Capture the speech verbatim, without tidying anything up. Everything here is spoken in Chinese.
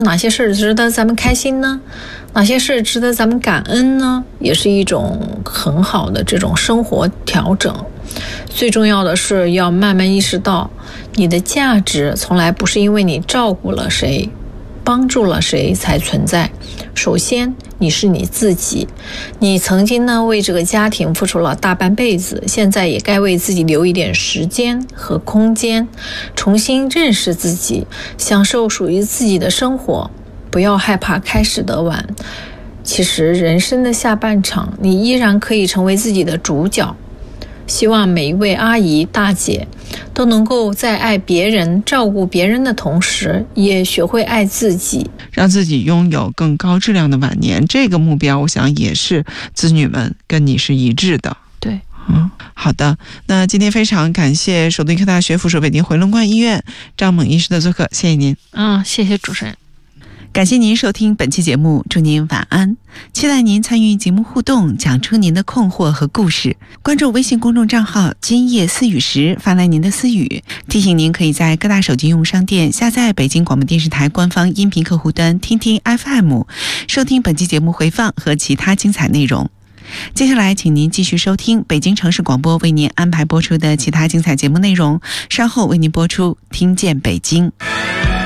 哪些事值得咱们开心呢？哪些事值得咱们感恩呢？也是一种很好的这种生活调整。最重要的是要慢慢意识到，你的价值从来不是因为你照顾了谁，帮助了谁才存在。首先你是你自己，你曾经呢为这个家庭付出了大半辈子，现在也该为自己留一点时间和空间，重新认识自己，享受属于自己的生活。不要害怕开始的晚，其实人生的下半场你依然可以成为自己的主角。希望每一位阿姨大姐都能够在爱别人照顾别人的同时，也学会爱自己， 让自己拥有更高质量的晚年。这个目标我想也是子女们跟你是一致的。 对， 嗯，好的，那今天非常感谢首都医科大学附属北京回龙观医院张猛医师的做客，谢谢您。 嗯，谢谢主持人。 感谢您收听本期节目，祝您晚安。期待您参与节目互动，讲出您的困惑和故事。关注微信公众账号今夜私语时发来您的私语。提醒您可以在各大手机应用商店下载北京广播电视台官方音频客户端听听 F M， 收听本期节目回放和其他精彩内容。接下来请您继续收听北京城市广播为您安排播出的其他精彩节目内容，稍后为您播出听见北京。